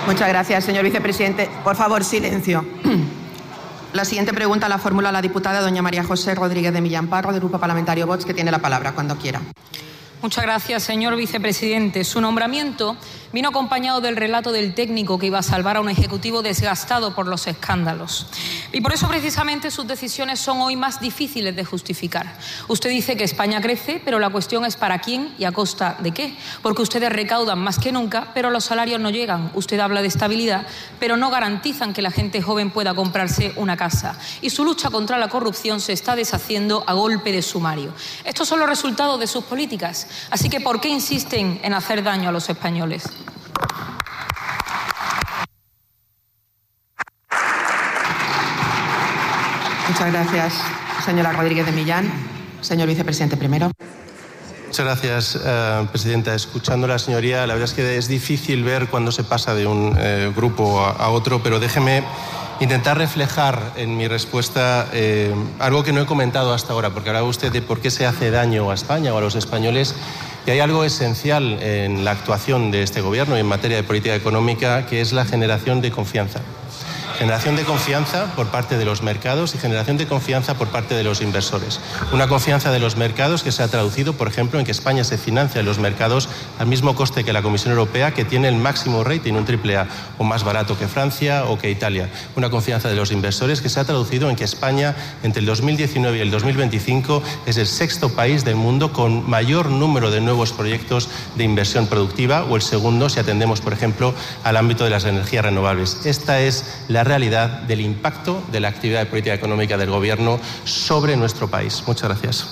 Muchas gracias, señor vicepresidente. Por favor, silencio. La siguiente pregunta la formula la diputada doña María José Rodríguez de Millán Parro, del Grupo Parlamentario Vox, que tiene la palabra cuando quiera. Muchas gracias, señor vicepresidente. Su nombramiento vino acompañado del relato del técnico que iba a salvar a un ejecutivo desgastado por los escándalos. Y por eso, precisamente, sus decisiones son hoy más difíciles de justificar. Usted dice que España crece, pero la cuestión es para quién y a costa de qué. Porque ustedes recaudan más que nunca, pero los salarios no llegan. Usted habla de estabilidad, pero no garantizan que la gente joven pueda comprarse una casa. Y su lucha contra la corrupción se está deshaciendo a golpe de sumario. Estos son los resultados de sus políticas. Así que, ¿por qué insisten en hacer daño a los españoles? Muchas gracias, señora Rodríguez de Millán. Señor vicepresidente, primero. Muchas gracias, presidenta. Escuchando a la señoría, la verdad es que es difícil ver cuando se pasa de un grupo a otro, pero déjeme intentar reflejar en mi respuesta algo que no he comentado hasta ahora, porque hablaba usted de por qué se hace daño a España o a los españoles. Y hay algo esencial en la actuación de este Gobierno y en materia de política económica, que es la generación de confianza. Generación de confianza por parte de los mercados y generación de confianza por parte de los inversores. Una confianza de los mercados que se ha traducido, por ejemplo, en que España se financia en los mercados al mismo coste que la Comisión Europea, que tiene el máximo rating, un AAA, o más barato que Francia o que Italia. Una confianza de los inversores que se ha traducido en que España, entre el 2019 y el 2025, es el sexto país del mundo con mayor número de nuevos proyectos de inversión productiva, o el segundo si atendemos, por ejemplo, al ámbito de las energías renovables. Esta es la realidad del impacto de la actividad de política económica del Gobierno sobre nuestro país. Muchas gracias.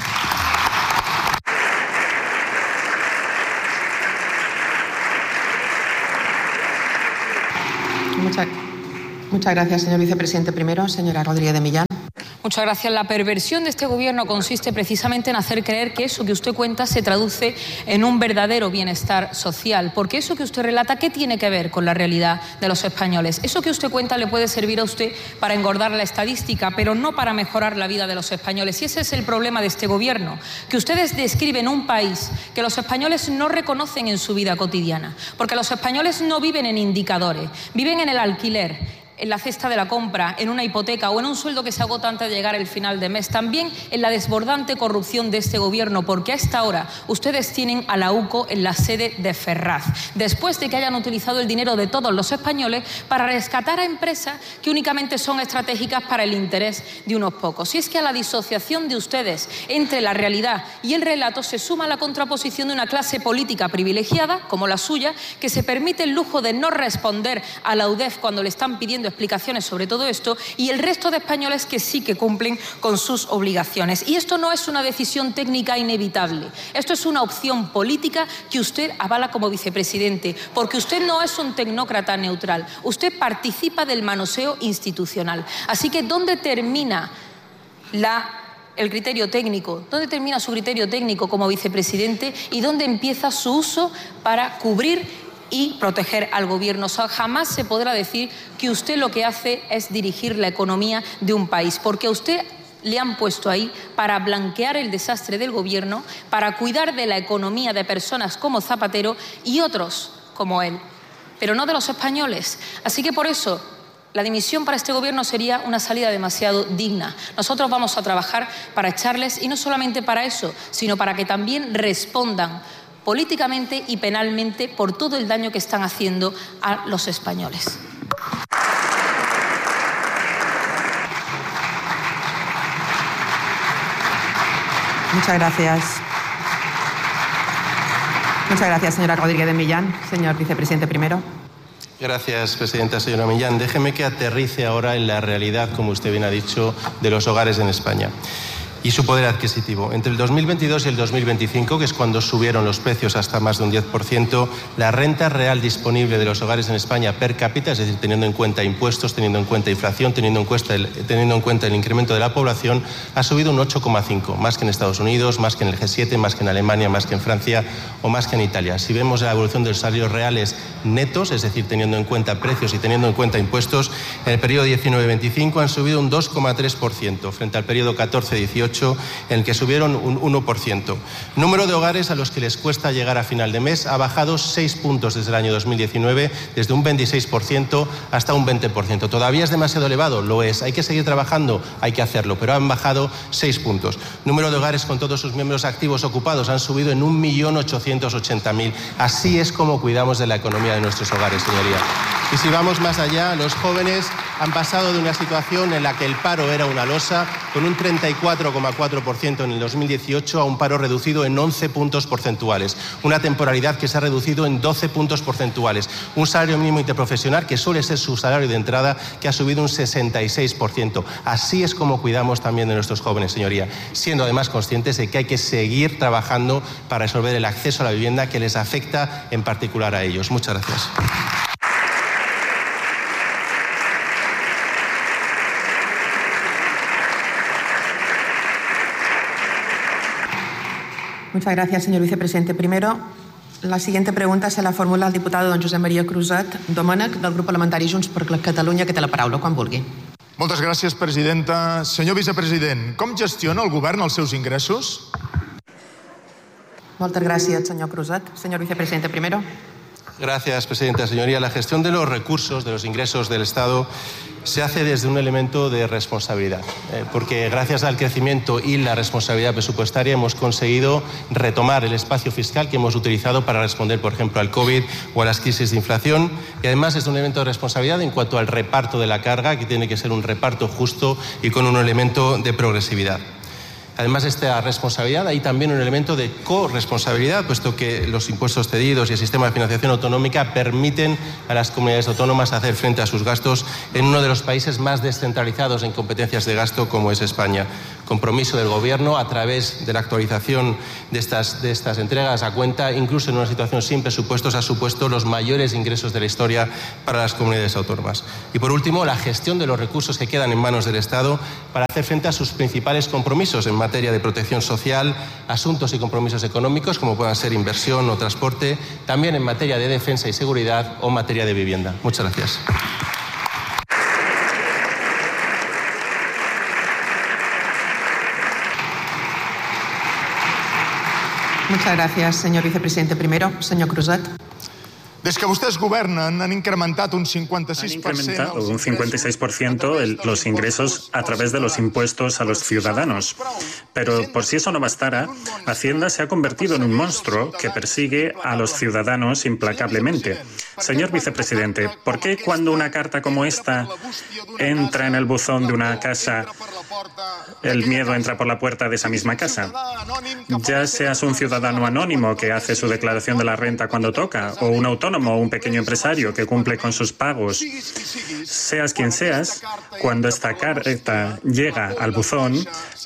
Muchas gracias, señor vicepresidente. Primero, señora Rodríguez de Millán. Muchas gracias. La perversión de este Gobierno consiste precisamente en hacer creer que eso que usted cuenta se traduce en un verdadero bienestar social. Porque eso que usted relata, ¿qué tiene que ver con la realidad de los españoles? Eso que usted cuenta le puede servir a usted para engordar la estadística, pero no para mejorar la vida de los españoles. Y ese es el problema de este Gobierno, que ustedes describen un país que los españoles no reconocen en su vida cotidiana. Porque los españoles no viven en indicadores, viven en el alquiler, en la cesta de la compra, en una hipoteca o en un sueldo que se agota antes de llegar el final de mes. También en la desbordante corrupción de este Gobierno, porque a esta hora ustedes tienen a la UCO en la sede de Ferraz, después de que hayan utilizado el dinero de todos los españoles para rescatar a empresas que únicamente son estratégicas para el interés de unos pocos. Y es que a la disociación de ustedes entre la realidad y el relato se suma la contraposición de una clase política privilegiada, como la suya, que se permite el lujo de no responder a la UDEF cuando le están pidiendo explicaciones sobre todo esto, y el resto de españoles que sí que cumplen con sus obligaciones. Y esto no es una decisión técnica inevitable, esto es una opción política que usted avala como vicepresidente, porque usted no es un tecnócrata neutral, usted participa del manoseo institucional. Así que, ¿dónde termina el criterio técnico? ¿Dónde termina su criterio técnico como vicepresidente y dónde empieza su uso para cubrir y proteger al Gobierno? O sea, jamás se podrá decir que usted lo que hace es dirigir la economía de un país, porque a usted le han puesto ahí para blanquear el desastre del Gobierno, para cuidar de la economía de personas como Zapatero y otros como él, pero no de los españoles. Así que por eso la dimisión para este Gobierno sería una salida demasiado digna. Nosotros vamos a trabajar para echarles, y no solamente para eso, sino para que también respondan políticamente y penalmente por todo el daño que están haciendo a los españoles. Muchas gracias. Muchas gracias, señora Rodríguez de Millán. Señor vicepresidente, primero. Gracias, presidenta. Señora Millán, déjeme que aterrice ahora en la realidad, como usted bien ha dicho, de los hogares en España y su poder adquisitivo. Entre el 2022 y el 2025, que es cuando subieron los precios hasta más de un 10%, la renta real disponible de los hogares en España per cápita, es decir, teniendo en cuenta impuestos, teniendo en cuenta inflación, teniendo en cuenta el incremento de la población, ha subido un 8,5%, más que en Estados Unidos, más que en el G7, más que en Alemania, más que en Francia o más que en Italia. Si vemos la evolución de los salarios reales netos, es decir, teniendo en cuenta precios y teniendo en cuenta impuestos, en el periodo 19-25 han subido un 2,3% frente al periodo 14-18, 2018, en el que subieron un 1%. Número de hogares a los que les cuesta llegar a final de mes ha bajado 6 puntos desde el año 2019, desde un 26% hasta un 20%. ¿Todavía es demasiado elevado? Lo es. ¿Hay que seguir trabajando? Hay que hacerlo, pero han bajado 6 puntos. Número de hogares con todos sus miembros activos ocupados han subido en 1.880.000. Así es como cuidamos de la economía de nuestros hogares, señoría. Y si vamos más allá, los jóvenes han pasado de una situación en la que el paro era una losa, con un 34,4% en el 2018, a un paro reducido en 11 puntos porcentuales. Una temporalidad que se ha reducido en 12 puntos porcentuales. Un salario mínimo interprofesional, que suele ser su salario de entrada, que ha subido un 66%. Así es como cuidamos también de nuestros jóvenes, señoría, siendo además conscientes de que hay que seguir trabajando para resolver el acceso a la vivienda que les afecta en particular a ellos. Muchas gracias. Muchas gracias, señor vicepresidente. Primero, la siguiente pregunta se la formula el diputado don Josep Maria Cruzat Domènech, del grup parlamentari Junts per Catalunya, que té la paraula, quan vulgui. Moltes gràcies, presidenta. Senyor vicepresident, com gestiona el govern els seus ingressos? Moltes gràcies, senyor Cruzat. Señor vicepresidente, primero. Gracias, presidenta. Señoría, la gestión de los recursos, de los ingresos del Estado, se hace desde un elemento de responsabilidad, porque gracias al crecimiento y la responsabilidad presupuestaria hemos conseguido retomar el espacio fiscal que hemos utilizado para responder, por ejemplo, al COVID o a las crisis de inflación, y además es un elemento de responsabilidad en cuanto al reparto de la carga, que tiene que ser un reparto justo y con un elemento de progresividad. Además de esta responsabilidad, hay también un elemento de corresponsabilidad, puesto que los impuestos cedidos y el sistema de financiación autonómica permiten a las comunidades autónomas hacer frente a sus gastos en uno de los países más descentralizados en competencias de gasto, como es España. Compromiso del Gobierno a través de la actualización de estas entregas a cuenta, incluso en una situación sin presupuestos, ha supuesto los mayores ingresos de la historia para las comunidades autónomas. Y por último, la gestión de los recursos que quedan en manos del Estado para hacer frente a sus principales compromisos en materia de protección social, asuntos y compromisos económicos, como puedan ser inversión o transporte, también en materia de defensa y seguridad o materia de vivienda. Muchas gracias. Muchas gracias, señor vicepresidente. Primero, señor Cruzat. Des que vostès governen, han incrementat un 56%. Han incrementado un 56% los ingresos a través de los impuestos a los ciudadanos. Pero por si eso no bastara, Hacienda se ha convertido en un monstruo que persigue a los ciudadanos implacablemente. Señor vicepresidente, ¿por qué cuando una carta como esta entra en el buzón de una casa, el miedo entra por la puerta de esa misma casa? Ya seas un ciudadano anónimo que hace su declaración de la renta cuando toca, o un autónomo o un pequeño empresario que cumple con sus pagos, seas quien seas, cuando esta carta llega al buzón,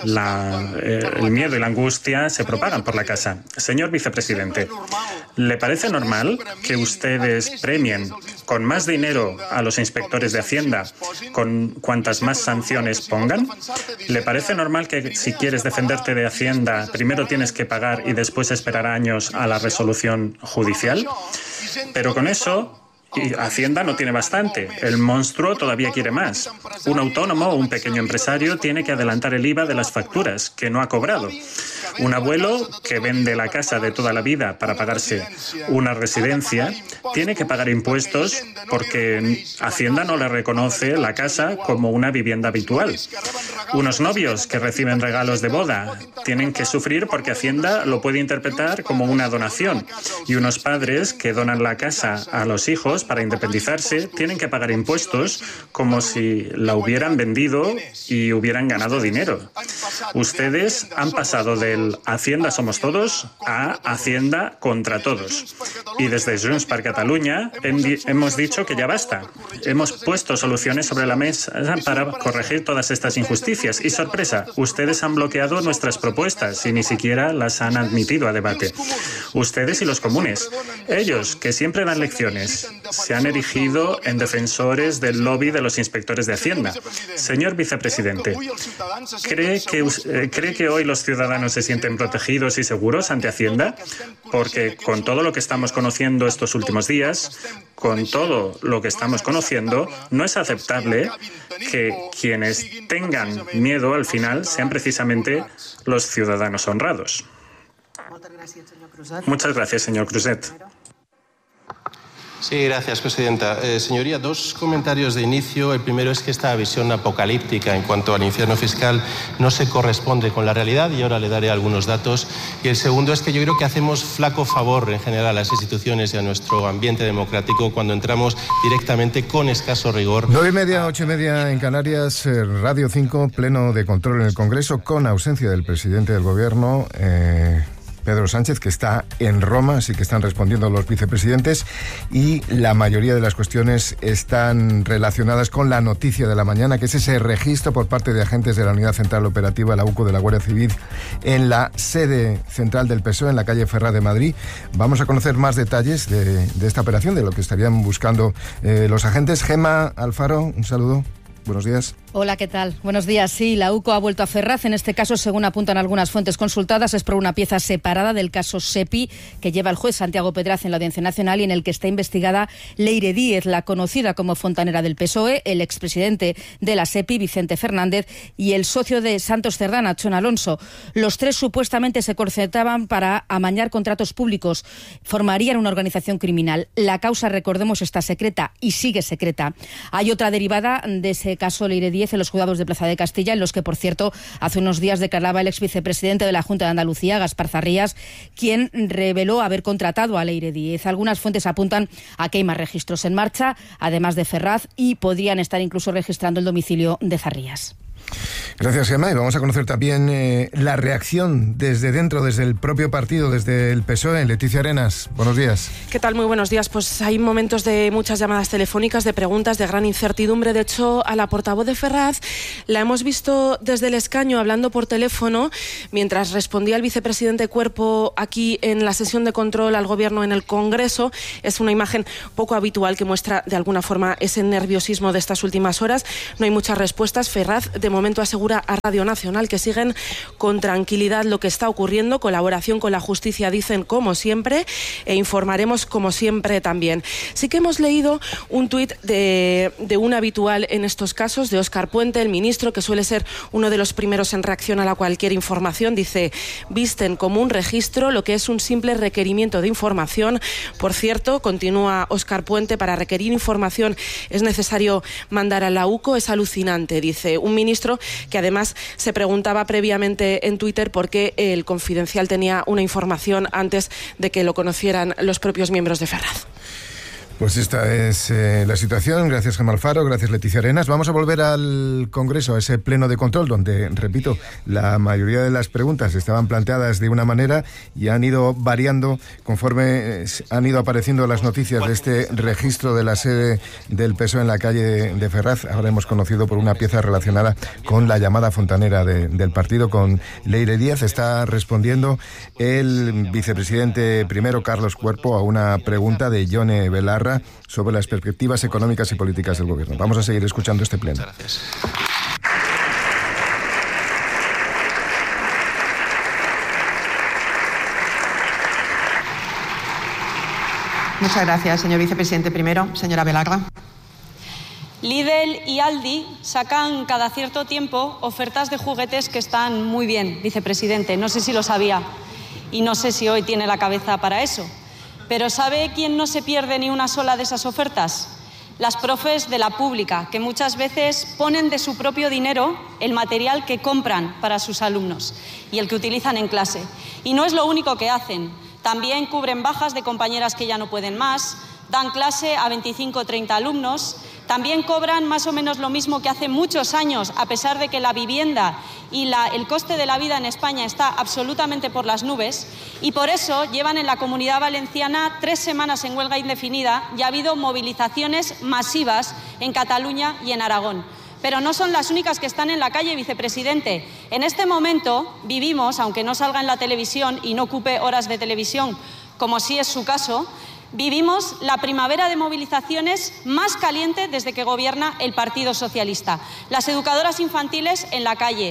el miedo y la angustia se propagan por la casa. Señor vicepresidente, ¿le parece normal que ustedes premien con más dinero a los inspectores de Hacienda con cuantas más sanciones pongan? ¿Le parece normal que si quieres defenderte de Hacienda primero tienes que pagar y después esperar años a la resolución judicial? Pero con eso, Hacienda no tiene bastante. El monstruo todavía quiere más. Un autónomo o un pequeño empresario tiene que adelantar el IVA de las facturas que no ha cobrado. Un abuelo que vende la casa de toda la vida para pagarse una residencia tiene que pagar impuestos porque Hacienda no le reconoce la casa como una vivienda habitual. Unos novios que reciben regalos de boda tienen que sufrir porque Hacienda lo puede interpretar como una donación. Y unos padres que donan la casa a los hijos para independizarse tienen que pagar impuestos como si la hubieran vendido y hubieran ganado dinero. Ustedes han pasado del Hacienda somos todos a Hacienda contra todos. Y desde Junts per Catalunya hemos dicho que ya basta. Hemos puesto soluciones sobre la mesa para corregir todas estas injusticias. Y sorpresa, ustedes han bloqueado nuestras propuestas y ni siquiera las han admitido a debate. Ustedes y los comunes, ellos que siempre dan lecciones, se han erigido en defensores del lobby de los inspectores de Hacienda. Señor vicepresidente, ¿cree que hoy los ciudadanos se sienten sienten protegidos y seguros ante Hacienda? Porque con todo lo que estamos conociendo estos últimos días, con todo lo que estamos conociendo, no es aceptable que quienes tengan miedo al final sean precisamente los ciudadanos honrados. Muchas gracias, señor Cruzet. Sí, gracias, presidenta. Señoría, dos comentarios de inicio. El primero es que esta visión apocalíptica en cuanto al infierno fiscal no se corresponde con la realidad y ahora le daré algunos datos. Y el segundo es que yo creo que hacemos flaco favor en general a las instituciones y a nuestro ambiente democrático cuando entramos directamente con escaso rigor. 9:30, 8:30 en Canarias, Radio 5, pleno de control en el Congreso con ausencia del presidente del Gobierno, Pedro Sánchez, que está en Roma, así que están respondiendo los vicepresidentes y la mayoría de las cuestiones están relacionadas con la noticia de la mañana, que es ese registro por parte de agentes de la Unidad Central Operativa, la UCO de la Guardia Civil, en la sede central del PSOE, en la calle Ferraz de Madrid. Vamos a conocer más detalles de esta operación, de lo que estarían buscando los agentes. Gemma Alfaro, un saludo. Buenos días. Hola, ¿qué tal? Buenos días. Sí, la UCO ha vuelto a Ferraz. En este caso, según apuntan algunas fuentes consultadas, es por una pieza separada del caso SEPI que lleva el juez Santiago Pedraz en la Audiencia Nacional y en el que está investigada Leire Díez, la conocida como fontanera del PSOE, el expresidente de la SEPI, Vicente Fernández, y el socio de Santos Cerdán, Chon Alonso. Los tres supuestamente se concertaban para amañar contratos públicos. Formarían una organización criminal. La causa, recordemos, está secreta y sigue secreta. Hay otra derivada de ese caso Leire Díez en los juzgados de Plaza de Castilla, en los que, por cierto, hace unos días declaraba el exvicepresidente de la Junta de Andalucía, Gaspar Zarrías, quien reveló haber contratado a Leire Díez. Algunas fuentes apuntan a que hay más registros en marcha, además de Ferraz, y podrían estar incluso registrando el domicilio de Zarrías. Gracias, Gemma. Y vamos a conocer también la reacción desde dentro, desde el propio partido, desde el PSOE. Leticia Arenas, buenos días. ¿Qué tal? Muy buenos días. Pues hay momentos de muchas llamadas telefónicas, de preguntas, de gran incertidumbre. De hecho, a la portavoz de Ferraz la hemos visto desde el escaño hablando por teléfono mientras respondía el vicepresidente Cuerpo aquí en la sesión de control al Gobierno en el Congreso. Es una imagen poco habitual que muestra de alguna forma ese nerviosismo de estas últimas horas. No hay muchas respuestas. Ferraz de momento asegura a Radio Nacional que siguen con tranquilidad lo que está ocurriendo, colaboración con la justicia, dicen, como siempre, e informaremos como siempre también. Sí que hemos leído un tuit de un habitual en estos casos, de Óscar Puente, el ministro, que suele ser uno de los primeros en reacción a cualquier información. Dice: visten como un registro lo que es un simple requerimiento de información. Por cierto, continúa Óscar Puente, para requerir información es necesario mandar a la UCO. Es alucinante, dice un ministro que además se preguntaba previamente en Twitter por qué el Confidencial tenía una información antes de que lo conocieran los propios miembros de Ferraz. Pues esta es la situación. Gracias, Gemma Alfaro. Gracias, Leticia Arenas. Vamos a volver al Congreso, a ese pleno de control donde, repito, la mayoría de las preguntas estaban planteadas de una manera y han ido variando conforme han ido apareciendo las noticias de este registro de la sede del PSOE en la calle de Ferraz. Ahora hemos conocido por una pieza relacionada con la llamada fontanera del partido, con Leire Díez. Está respondiendo el vicepresidente primero, Carlos Cuerpo, a una pregunta de Yone Belarra sobre las perspectivas económicas y políticas del Gobierno. Vamos a seguir escuchando este pleno. Gracias. Muchas gracias, señor vicepresidente primero. Señora Belarra. Lidl y Aldi sacan cada cierto tiempo ofertas de juguetes que están muy bien, vicepresidente. No sé si lo sabía y no sé si hoy tiene la cabeza para eso. Pero ¿sabe quién no se pierde ni una sola de esas ofertas? Las profes de la pública, que muchas veces ponen de su propio dinero el material que compran para sus alumnos y el que utilizan en clase. Y no es lo único que hacen. También cubren bajas de compañeras que ya no pueden más, dan clase a 25 o 30 alumnos. También cobran más o menos lo mismo que hace muchos años, a pesar de que la vivienda y el coste de la vida en España está absolutamente por las nubes, y por eso llevan en la Comunidad Valenciana 3 semanas en huelga indefinida y ha habido movilizaciones masivas en Cataluña y en Aragón. Pero no son las únicas que están en la calle, vicepresidente. En este momento vivimos, aunque no salga en la televisión y no ocupe horas de televisión, como sí es su caso, vivimos la primavera de movilizaciones más caliente desde que gobierna el Partido Socialista. Las educadoras infantiles en la calle,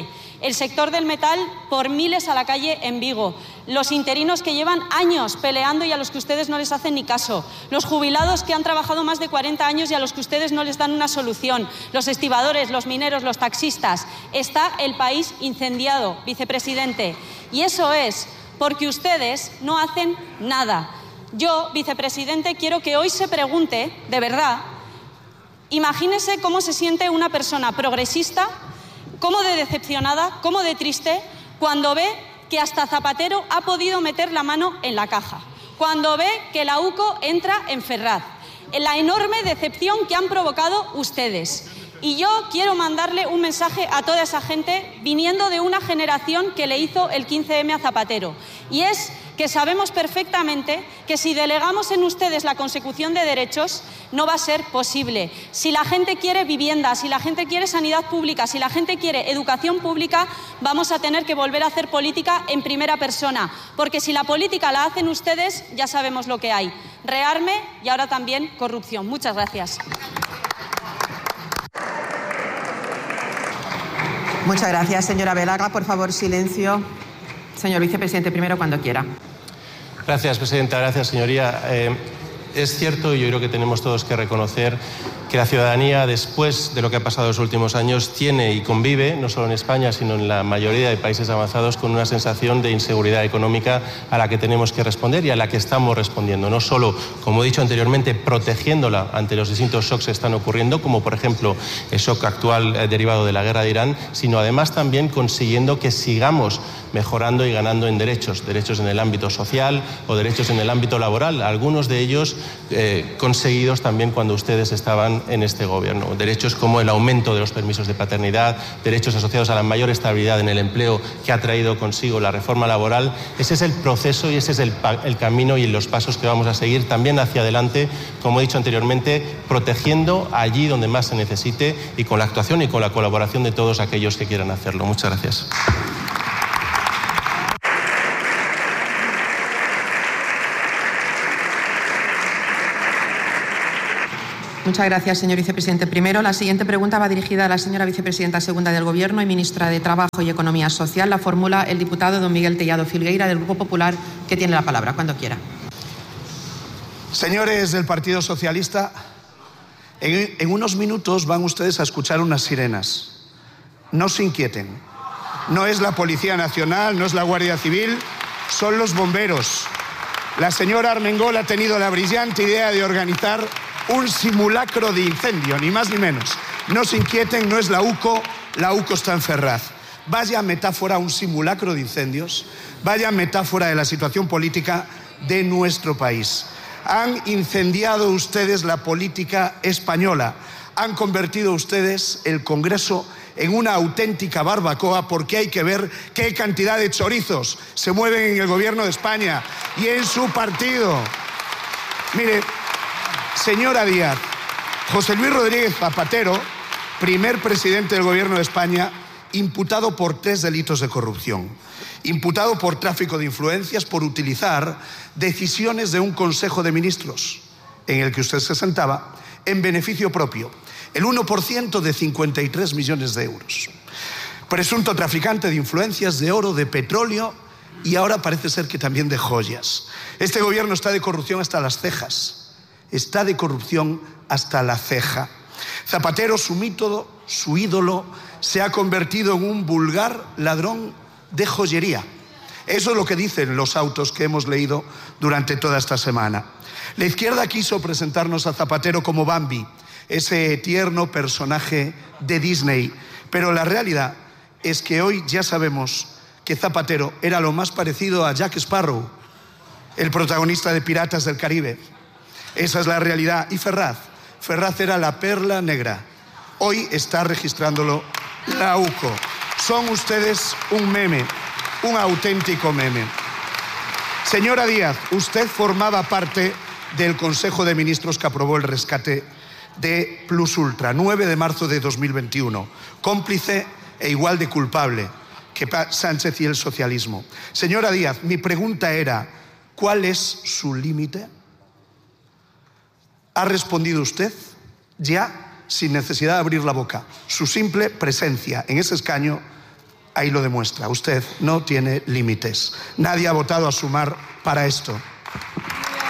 el sector del metal por miles a la calle en Vigo, los interinos que llevan años peleando y a los que ustedes no les hacen ni caso, los jubilados que han trabajado más de 40 años y a los que ustedes no les dan una solución, los estibadores, los mineros, los taxistas. Está el país incendiado, vicepresidente, y eso es porque ustedes no hacen nada. Yo, vicepresidente, quiero que hoy se pregunte, de verdad, imagínese cómo se siente una persona progresista, cómo de decepcionada, cómo de triste, cuando ve que hasta Zapatero ha podido meter la mano en la caja, cuando ve que la UCO entra en Ferraz, la enorme decepción que han provocado ustedes. Y yo quiero mandarle un mensaje a toda esa gente viniendo de una generación que le hizo el 15M a Zapatero, y es que sabemos perfectamente que si delegamos en ustedes la consecución de derechos, no va a ser posible. Si la gente quiere vivienda, si la gente quiere sanidad pública, si la gente quiere educación pública, vamos a tener que volver a hacer política en primera persona, porque si la política la hacen ustedes, ya sabemos lo que hay: rearme y ahora también corrupción. Muchas gracias. Muchas gracias, señora Velaga. Por favor, silencio. Señor vicepresidente, primero cuando quiera. Gracias, presidenta. Gracias, señoría. Es cierto, y yo creo que tenemos todos que reconocer que la ciudadanía, después de lo que ha pasado en los últimos años, tiene y convive, no solo en España, sino en la mayoría de países avanzados, con una sensación de inseguridad económica a la que tenemos que responder y a la que estamos respondiendo. No solo, como he dicho anteriormente, protegiéndola ante los distintos shocks que están ocurriendo, como por ejemplo el shock actual derivado de la guerra de Irán, sino además también consiguiendo que sigamos mejorando y ganando en derechos en el ámbito social o derechos en el ámbito laboral, algunos de ellos conseguidos también cuando ustedes estaban en este gobierno. Derechos como el aumento de los permisos de paternidad, derechos asociados a la mayor estabilidad en el empleo que ha traído consigo la reforma laboral. Ese es el proceso y ese es el camino y los pasos que vamos a seguir también hacia adelante, como he dicho anteriormente, protegiendo allí donde más se necesite y con la actuación y con la colaboración de todos aquellos que quieran hacerlo. Muchas gracias. Muchas gracias, señor vicepresidente. Primero, la siguiente pregunta va dirigida a la señora vicepresidenta segunda del Gobierno y ministra de Trabajo y Economía Social. La formula el diputado don Miguel Tellado Filgueira, del Grupo Popular, que tiene la palabra. Cuando quiera. Señores del Partido Socialista, en unos minutos van ustedes a escuchar unas sirenas. No se inquieten. No es la Policía Nacional, no es la Guardia Civil, son los bomberos. La señora Armengol ha tenido la brillante idea de organizar un simulacro de incendio, ni más ni menos. No se inquieten, no es la UCO está en Ferraz. Vaya metáfora, un simulacro de incendios, vaya metáfora de la situación política de nuestro país. Han incendiado ustedes la política española, han convertido ustedes el Congreso en una auténtica barbacoa, porque hay que ver qué cantidad de chorizos se mueven en el Gobierno de España y en su partido. Mire, señora Díaz, José Luis Rodríguez Zapatero, primer presidente del Gobierno de España, imputado por 3 delitos de corrupción. Imputado por tráfico de influencias, por utilizar decisiones de un Consejo de Ministros en el que usted se sentaba en beneficio propio. El 1% de 53 millones de euros. Presunto traficante de influencias, de oro, de petróleo y ahora parece ser que también de joyas. Este gobierno está de corrupción hasta las cejas. Está de corrupción hasta la ceja. Zapatero, su mito, su ídolo, se ha convertido en un vulgar ladrón de joyería. Eso es lo que dicen los autos que hemos leído durante toda esta semana. La izquierda quiso presentarnos a Zapatero como Bambi, ese tierno personaje de Disney, pero la realidad es que hoy ya sabemos que Zapatero era lo más parecido a Jack Sparrow, el protagonista de Piratas del Caribe. Esa es la realidad. Y Ferraz era la perla negra. Hoy está registrándolo la UCO. Son ustedes un meme, un auténtico meme. Señora Díaz, usted formaba parte del Consejo de Ministros que aprobó el rescate de Plus Ultra, 9 de marzo de 2021. Cómplice e igual de culpable que Sánchez y el socialismo. Señora Díaz, mi pregunta era, ¿cuál es su límite? Ha respondido usted ya sin necesidad de abrir la boca. Su simple presencia en ese escaño ahí lo demuestra. Usted no tiene límites. Nadie ha votado a Sumar para esto.